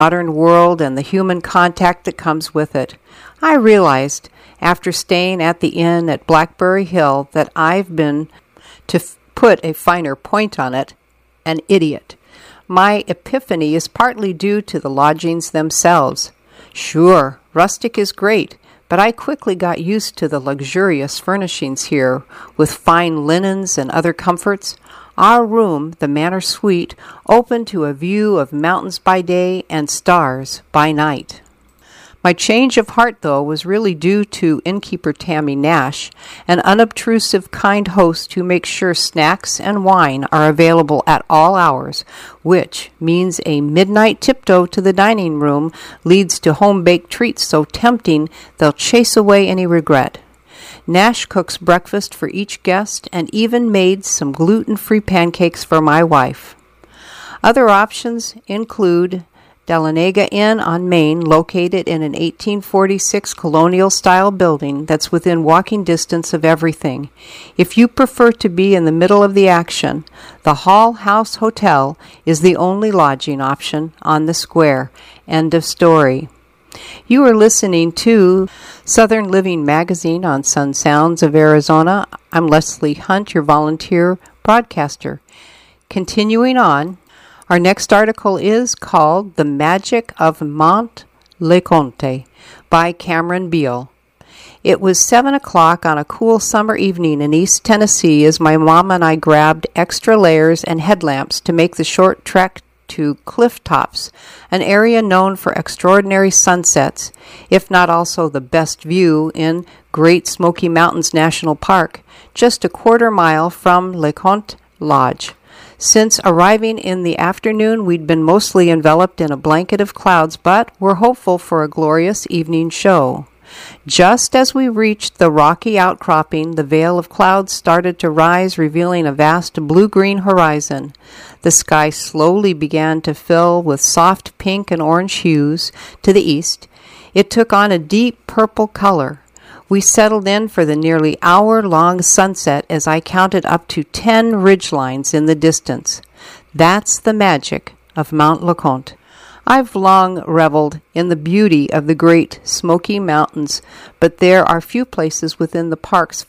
modern world and the human contact that comes with it. I realized, after staying at the inn at Blackberry Hill, that I've been, to put a finer point on it, an idiot. My epiphany is partly due to the lodgings themselves. Sure, rustic is great, but I quickly got used to the luxurious furnishings here, with fine linens and other comforts. Our room, the Manor Suite, opened to a view of mountains by day and stars by night. My change of heart, though, was really due to innkeeper Tammy Nash, an unobtrusive, kind host who makes sure snacks and wine are available at all hours, which means a midnight tiptoe to the dining room leads to home-baked treats so tempting they'll chase away any regret. Nash cooks breakfast for each guest and even made some gluten-free pancakes for my wife. Other options include Dahlonega Inn on Main, located in an 1846 colonial-style building that's within walking distance of everything. If you prefer to be in the middle of the action, the Hall House Hotel is the only lodging option on the square. End of story. You are listening to Southern Living Magazine on Sun Sounds of Arizona. I'm Leslie Hunt, your volunteer broadcaster. Continuing on, our next article is called The Magic of Mount LeConte by Cameron Beal. It was 7 o'clock on a cool summer evening in East Tennessee as my mom and I grabbed extra layers and headlamps to make the short trek to Cliff Tops, an area known for extraordinary sunsets, if not also the best view in Great Smoky Mountains National Park, just a quarter-mile from LeConte Lodge. Since arriving in the afternoon, we'd been mostly enveloped in a blanket of clouds, but were hopeful for a glorious evening show. Just as we reached the rocky outcropping, the veil of clouds started to rise, revealing a vast blue-green horizon. The sky slowly began to fill with soft pink and orange hues to the east. It took on a deep purple color. We settled in for the nearly hour-long sunset as I counted up to 10 ridgelines in the distance. That's the magic of Mount LeConte. I've long reveled in the beauty of the Great Smoky Mountains, but there are few places within the park's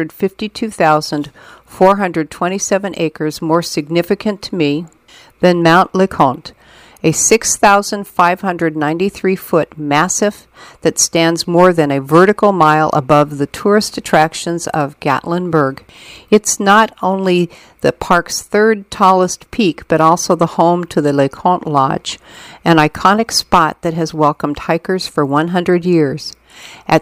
552,427 acres more significant to me than Mount LeConte, a 6,593-foot massif that stands more than a vertical mile above the tourist attractions of Gatlinburg. It's not only the park's third tallest peak, but also the home to the LeConte Lodge, an iconic spot that has welcomed hikers for 100 years. At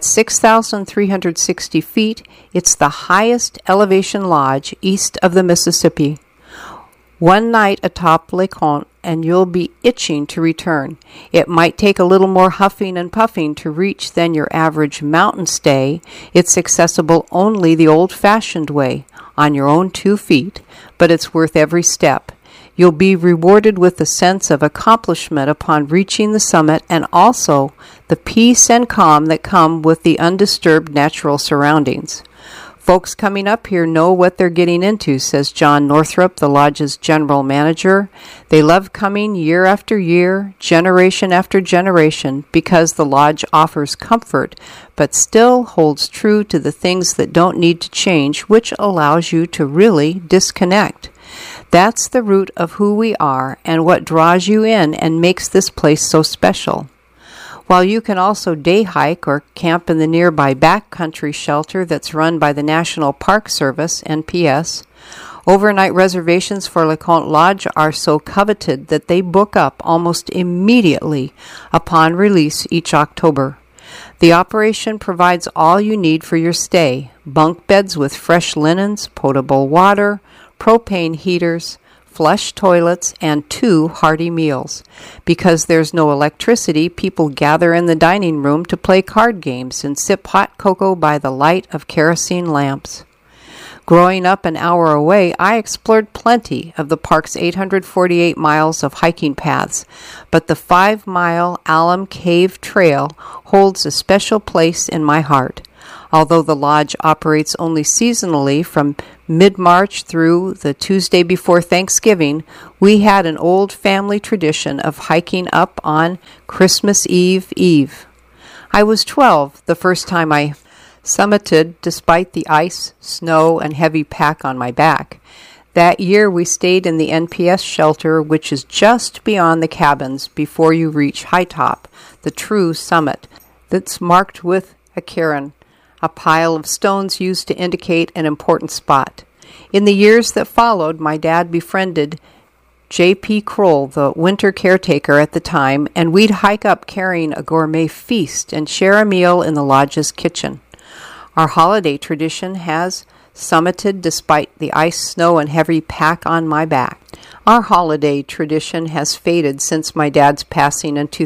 6,360 feet, it's the highest elevation lodge east of the Mississippi. One night atop LeConte, and you'll be itching to return. It might take a little more huffing and puffing to reach than your average mountain stay. It's accessible only the old-fashioned way, on your own 2 feet, but it's worth every step. You'll be rewarded with the sense of accomplishment upon reaching the summit, and also the peace and calm that come with the undisturbed natural surroundings. Folks coming up here know what they're getting into, says John Northrup, the lodge's general manager. They love coming year after year, generation after generation, because the lodge offers comfort, but still holds true to the things that don't need to change, which allows you to really disconnect. That's the root of who we are and what draws you in and makes this place so special. While you can also day hike or camp in the nearby backcountry shelter that's run by the National Park Service, NPS, overnight reservations for LeConte Lodge are so coveted that they book up almost immediately upon release each October. The operation provides all you need for your stay: bunk beds with fresh linens, potable water, propane heaters, flush toilets, and 2 hearty meals. Because there's no electricity, people gather in the dining room to play card games and sip hot cocoa by the light of kerosene lamps. Growing up an hour away, I explored plenty of the park's 848 miles of hiking paths, but the 5-mile Alum Cave Trail holds a special place in my heart. Although the lodge operates only seasonally from mid-March through the Tuesday before Thanksgiving, we had an old family tradition of hiking up on Christmas Eve. I was 12 the first time I summited despite the ice, snow, and heavy pack on my back. That year we stayed in the NPS shelter, which is just beyond the cabins before you reach High Top, the true summit, that's marked with a cairn, a pile of stones used to indicate an important spot. In the years that followed, my dad befriended J.P. Kroll, the winter caretaker at the time, and we'd hike up carrying a gourmet feast and share a meal in the lodge's kitchen. Our holiday tradition has summited despite the ice, snow, and heavy pack on my back. Our holiday tradition has faded since my dad's passing in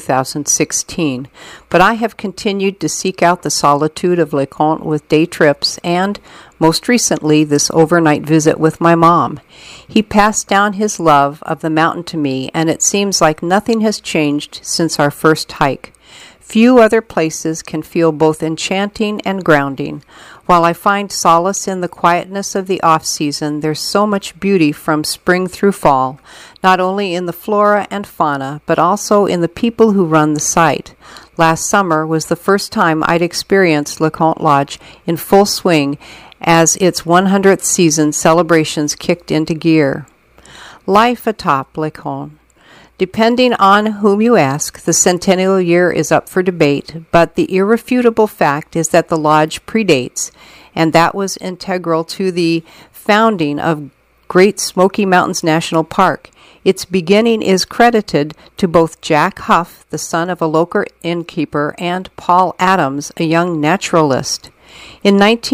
2016, but I have continued to seek out the solitude of LeConte with day trips and, most recently, this overnight visit with my mom. He passed down his love of the mountain to me, and it seems like nothing has changed since our first hike. Few other places can feel both enchanting and grounding. While I find solace in the quietness of the off-season, there's so much beauty from spring through fall, not only in the flora and fauna, but also in the people who run the site. Last summer was the first time I'd experienced LeConte Lodge in full swing as its 100th season celebrations kicked into gear. Life atop LeConte. Depending on whom you ask, the centennial year is up for debate, but the irrefutable fact is that the lodge predates, and that was integral to the founding of Great Smoky Mountains National Park. Its beginning is credited to both Jack Huff, the son of a local innkeeper, and Paul Adams, a young naturalist. In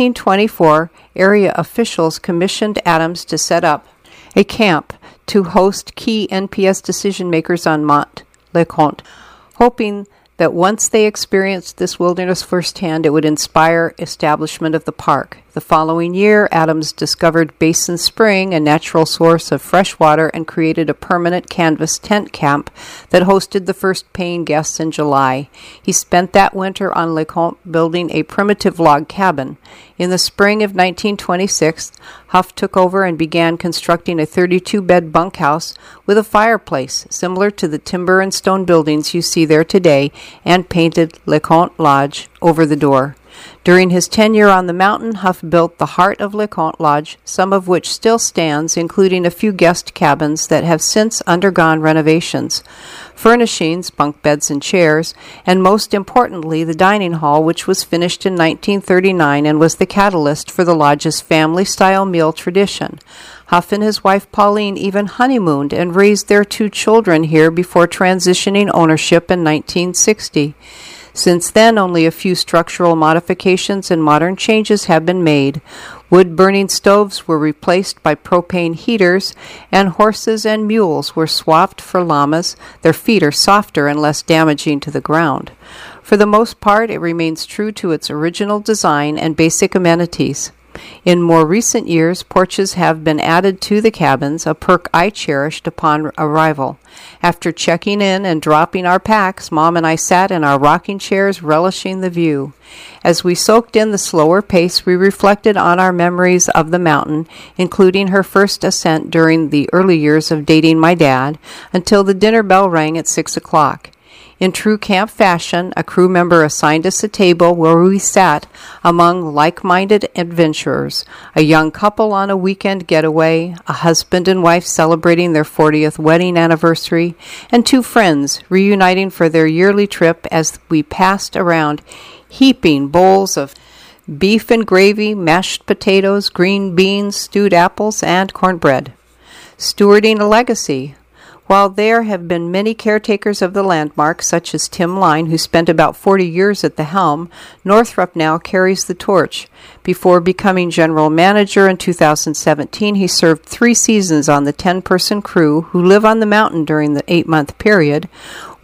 1924, area officials commissioned Adams to set up a camp to host key NPS decision-makers on Mont LeConte, hoping that once they experienced this wilderness firsthand, it would inspire establishment of the park. The following year, Adams discovered Basin Spring, a natural source of fresh water, and created a permanent canvas tent camp that hosted the first paying guests in July. He spent that winter on LeConte building a primitive log cabin. In the spring of 1926, Huff took over and began constructing a 32-bed bunkhouse with a fireplace, similar to the timber and stone buildings you see there today, and painted LeConte Lodge over the door. During his tenure on the mountain, Huff built the heart of LeConte Lodge, some of which still stands, including a few guest cabins that have since undergone renovations, furnishings, bunk beds and chairs, and most importantly, the dining hall, which was finished in 1939 and was the catalyst for the lodge's family-style meal tradition. Huff and his wife Pauline even honeymooned and raised their 2 children here before transitioning ownership in 1960. Since then, only a few structural modifications and modern changes have been made. Wood-burning stoves were replaced by propane heaters, and horses and mules were swapped for llamas. Their feet are softer and less damaging to the ground. For the most part, it remains true to its original design and basic amenities. In more recent years, porches have been added to the cabins, a perk I cherished upon arrival. After checking in and dropping our packs, Mom and I sat in our rocking chairs, relishing the view. As we soaked in the slower pace, we reflected on our memories of the mountain, including her first ascent during the early years of dating my dad, until the dinner bell rang at 6 o'clock. In true camp fashion, a crew member assigned us a table where we sat among like-minded adventurers, a young couple on a weekend getaway, a husband and wife celebrating their 40th wedding anniversary, and 2 friends reuniting for their yearly trip as we passed around heaping bowls of beef and gravy, mashed potatoes, green beans, stewed apples, and cornbread. Stewarding a legacy. While there have been many caretakers of the landmark, such as Tim Line, who spent about 40 years at the helm, Northrop now carries the torch. Before becoming general manager in 2017, he served 3 seasons on the 10-person crew who live on the mountain during the 8-month period.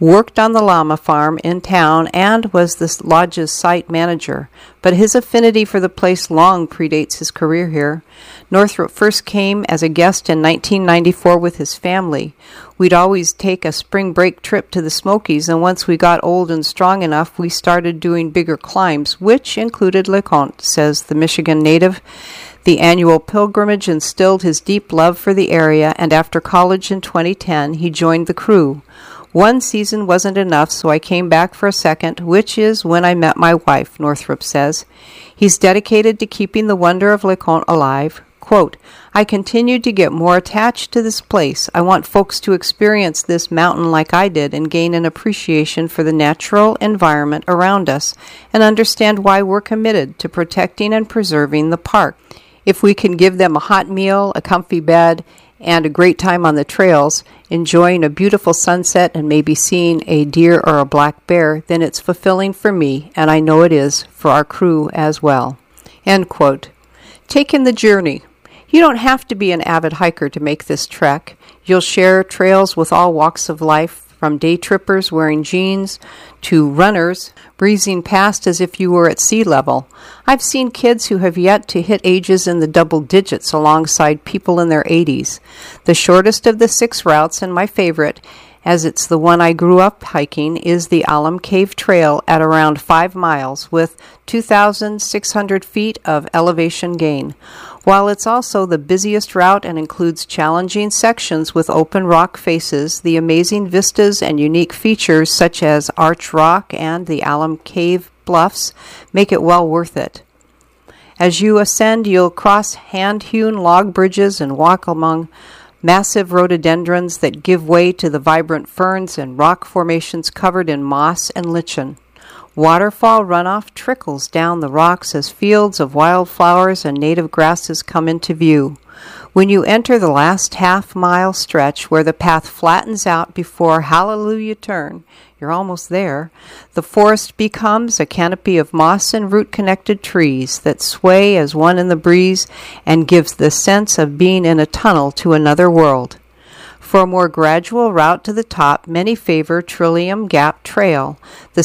worked on the llama farm in town, and was the lodge's site manager, but his affinity for the place long predates his career here. Northrop first came as a guest in 1994 with his family. We'd always take a spring break trip to the Smokies, and once we got old and strong enough, we started doing bigger climbs, which included LeConte, says the Michigan native. The annual pilgrimage instilled his deep love for the area, and after college in 2010, he joined the crew. One season wasn't enough, so I came back for a second, which is when I met my wife, Northrop says. He's dedicated to keeping the wonder of LeConte alive. Quote, I continued to get more attached to this place. I want folks to experience this mountain like I did and gain an appreciation for the natural environment around us and understand why we're committed to protecting and preserving the park. If we can give them a hot meal, a comfy bed, and a great time on the trails, enjoying a beautiful sunset and maybe seeing a deer or a black bear, then it's fulfilling for me, and I know it is for our crew as well. End quote. Taking the journey. You don't have to be an avid hiker to make this trek. You'll share trails with all walks of life, from day trippers wearing jeans to runners breezing past as if you were at sea level. I've seen kids who have yet to hit ages in the double digits alongside people in their 80s. The shortest of the 6 routes, and my favorite, as it's the one I grew up hiking, is the Alum Cave Trail at around 5 miles with 2,600 feet of elevation gain. While it's also the busiest route and includes challenging sections with open rock faces, the amazing vistas and unique features such as Arch Rock and the Alum Cave Bluffs make it well worth it. As you ascend, you'll cross hand-hewn log bridges and walk among massive rhododendrons that give way to the vibrant ferns and rock formations covered in moss and lichen. Waterfall runoff trickles down the rocks as fields of wildflowers and native grasses come into view. When you enter the last half-mile stretch where the path flattens out before Hallelujah Turn, you're almost there, the forest becomes a canopy of moss and root-connected trees that sway as one in the breeze and gives the sense of being in a tunnel to another world. For a more gradual route to the top, many favor Trillium Gap Trail. The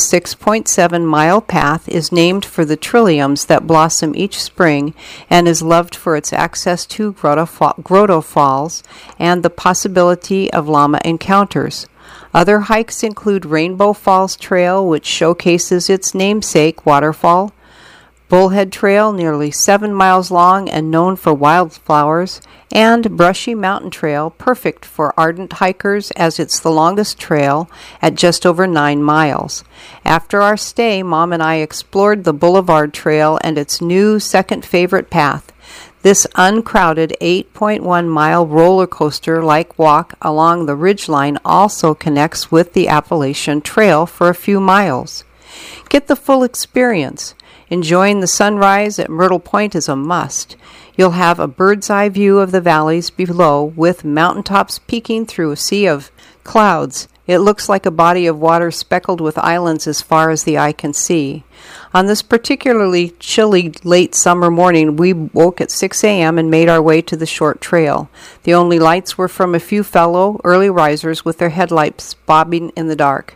6.7-mile path is named for the trilliums that blossom each spring and is loved for its access to Grotto Falls and the possibility of llama encounters. Other hikes include Rainbow Falls Trail, which showcases its namesake waterfall, Bullhead Trail, nearly 7 miles long and known for wildflowers, and Brushy Mountain Trail, perfect for ardent hikers as it's the longest trail at just over 9 miles. After our stay, Mom and I explored the Boulevard Trail and its new second favorite path. This uncrowded 8.1-mile roller coaster-like walk along the ridgeline also connects with the Appalachian Trail for a few miles. Get the full experience. Enjoying the sunrise at Myrtle Point is a must. You'll have a bird's-eye view of the valleys below with mountaintops peeking through a sea of clouds. It looks like a body of water speckled with islands as far as the eye can see. On this particularly chilly late summer morning, we woke at 6 a.m. and made our way to the short trail. The only lights were from a few fellow early risers with their headlights bobbing in the dark.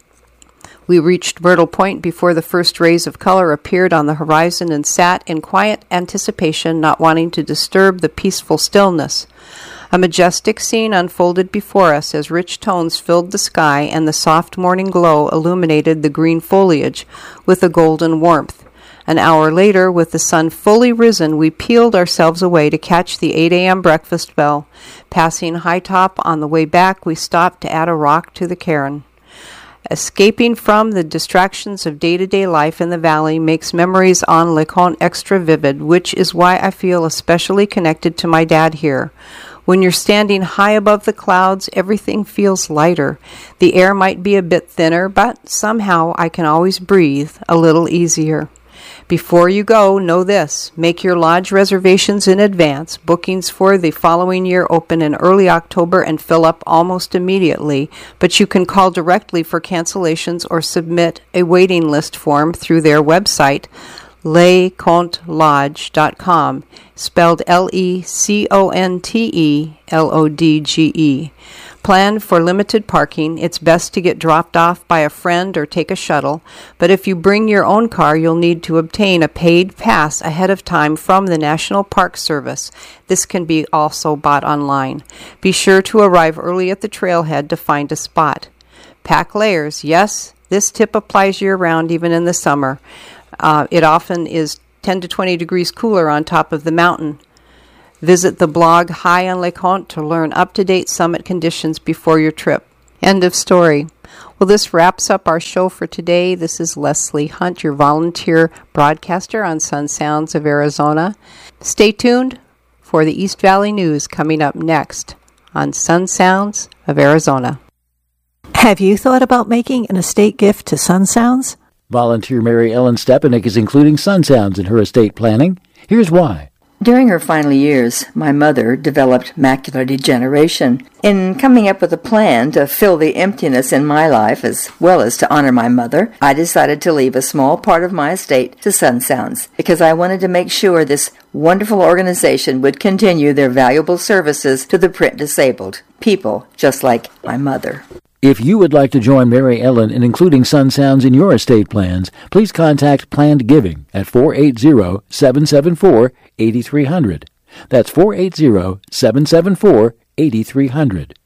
We reached Myrtle Point before the first rays of color appeared on the horizon and sat in quiet anticipation, not wanting to disturb the peaceful stillness. A majestic scene unfolded before us as rich tones filled the sky and the soft morning glow illuminated the green foliage with a golden warmth. An hour later, with the sun fully risen, we peeled ourselves away to catch the 8 a.m. breakfast bell. Passing High Top on the way back, we stopped to add a rock to the cairn. Escaping from the distractions of day-to-day life in the valley makes memories on LeConte extra vivid, which is why I feel especially connected to my dad here. When you're standing high above the clouds, everything feels lighter. The air might be a bit thinner, but somehow I can always breathe a little easier. Before you go, know this. Make your lodge reservations in advance. Bookings for the following year open in early October and fill up almost immediately, but you can call directly for cancellations or submit a waiting list form through their website, LeContelodge.com, spelled LeContelodge. Plan for limited parking. It's best to get dropped off by a friend or take a shuttle, but if you bring your own car, you'll need to obtain a paid pass ahead of time from the National Park Service. This can be also bought online. Be sure to arrive early at the trailhead to find a spot. Pack layers. Yes, this tip applies year-round, even in the summer. It often is 10 to 20 degrees cooler on top of the mountain. Visit the blog High on LeConte to learn up-to-date summit conditions before your trip. End of story. Well, this wraps up our show for today. This is Leslie Hunt, your volunteer broadcaster on Sun Sounds of Arizona. Stay tuned for the East Valley News coming up next on Sun Sounds of Arizona. Have you thought about making an estate gift to Sun Sounds? Volunteer Mary Ellen Stepanek is including Sun Sounds in her estate planning. Here's why. During her final years, my mother developed macular degeneration. In coming up with a plan to fill the emptiness in my life as well as to honor my mother, I decided to leave a small part of my estate to Sun Sounds because I wanted to make sure this wonderful organization would continue their valuable services to the print disabled, people just like my mother. If you would like to join Mary Ellen in including Sun Sounds in your estate plans, please contact Planned Giving at 480-774-8300. That's 480-774-8300.